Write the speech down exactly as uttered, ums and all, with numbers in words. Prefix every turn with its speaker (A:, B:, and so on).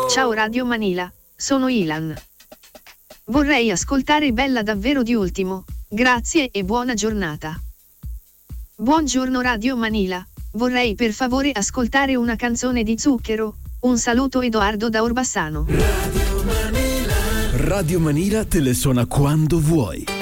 A: Ciao Radio Manila, sono Ilan. Vorrei ascoltare Bella davvero di ultimo, grazie e buona giornata. Buongiorno Radio Manila, vorrei per favore ascoltare una canzone di Zucchero. Un saluto Edoardo da Orbassano.
B: Radio Manila. Radio Manila te le suona quando vuoi.